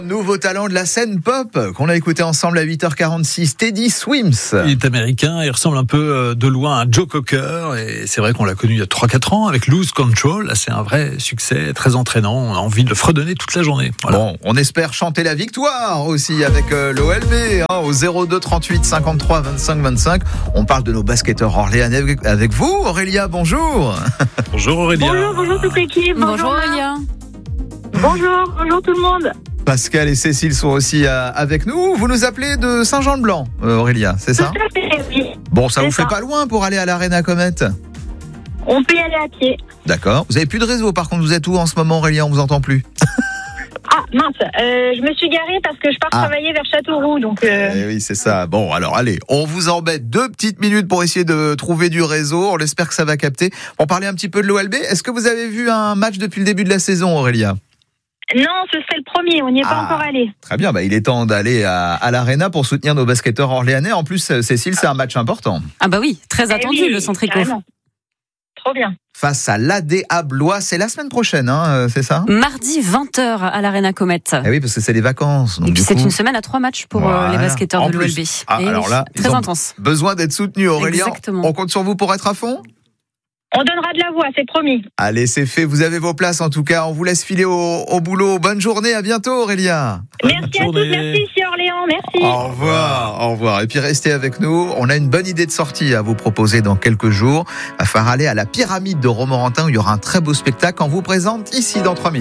Nouveau talent de la scène pop qu'on a écouté ensemble à 8h46, Teddy Swims. Il est américain, il ressemble un peu de loin à Joe Cocker et c'est vrai qu'on l'a connu il y a 3-4 ans avec Lose Control. Là, c'est un vrai succès, très entraînant, on a envie de le fredonner toute la journée. Voilà. Bon, on espère chanter la victoire aussi avec l'OLB au 02 38 53 25 25. On parle de nos basketteurs orléanais avec vous, Aurélia, bonjour. Bonjour Aurélia. Bonjour toute l'équipe. Bonjour Aurélia. Bonjour tout le monde. Pascal et Cécile sont aussi avec nous. Vous nous appelez de Saint-Jean-de-Blanc, Aurélia, c'est ça? Tout à fait, oui. Bon, ça C'est vous fait ça. pas loin pour aller à l'Arena Comet? On peut y aller à pied. D'accord. Vous avez plus de réseau, par contre, vous êtes où en ce moment, Aurélia? On vous entend plus. Ah mince, je me suis garée parce que je pars travailler vers Châteauroux, donc. Eh oui, c'est ça. Bon, alors allez, on vous embête 2 petites minutes pour essayer de trouver du réseau. On espère que ça va capter. Pour parler un petit peu de l'OLB, est-ce que vous avez vu un match depuis le début de la saison, Aurélia? Non, ce serait le premier. On n'y est pas encore allé. Très bien, il est temps d'aller à l'Arena pour soutenir nos basketteurs orléanais. En plus, Cécile, c'est un match important. Ah bah oui, très attendu oui, le Centrico. carrément. Trop bien. Face à l'ADA Blois, c'est la semaine prochaine, c'est ça? Mardi 20h à l'Arena Comet. Eh oui, parce que c'est les vacances. Donc Et puis du c'est coup, une semaine à 3 matchs pour voilà. les basketteurs En de plus. l'OLB. Ah, Et alors là, ils très ont intense. besoin d'être soutenus, Aurélia. Exactement. On compte sur vous pour être à fond? On donnera de la voix, c'est promis. Allez, c'est fait. Vous avez vos places en tout cas. On vous laisse filer au boulot. Bonne journée. À bientôt, Aurélia. Merci à tous. journée. Merci ici Orléans. Merci. Au revoir, au revoir. Et puis restez avec nous. On a une bonne idée de sortie à vous proposer dans quelques jours. Il va falloir aller à la pyramide de Romorantin où il y aura un très beau spectacle. On vous présente ici dans 3 minutes.